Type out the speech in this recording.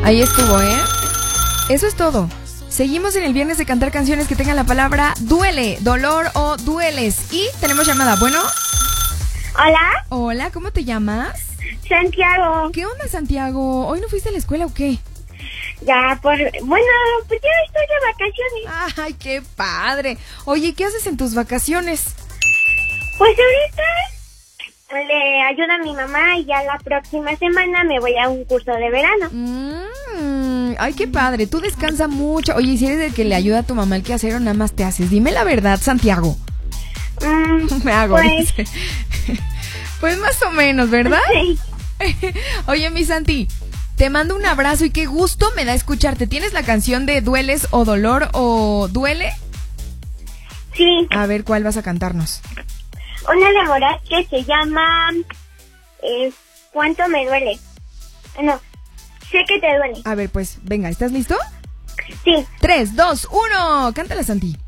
Ahí estuvo, ¿eh? Eso es todo. Seguimos en el viernes de cantar canciones que tengan la palabra duele, dolor o dueles. Y tenemos llamada. Bueno. Hola. Hola, ¿cómo te llamas? Santiago. ¿Qué onda, Santiago? ¿Hoy no fuiste a la escuela o qué? Ya, pues ya estoy de vacaciones. Ay, qué padre. Oye, ¿qué haces en tus vacaciones? Pues ahorita le ayudo a mi mamá y ya la próxima semana me voy a un curso de verano. Ay, qué padre. Tú descansa mucho. Oye, si eres el que le ayuda a tu mamá el quehacer o nada más te haces. Dime la verdad, Santiago. Me hago. Pues... pues más o menos, ¿verdad? Sí. Oye, mi Santi, te mando un abrazo y qué gusto me da escucharte. ¿Tienes la canción de Dueles o Dolor o Duele? Sí. A ver, ¿cuál vas a cantarnos? Una de Morat que se llama ¿Cuánto me duele? No, sé que te duele. A ver, pues, venga, ¿estás listo? Sí. 3, 2, 1, cántala, Santi.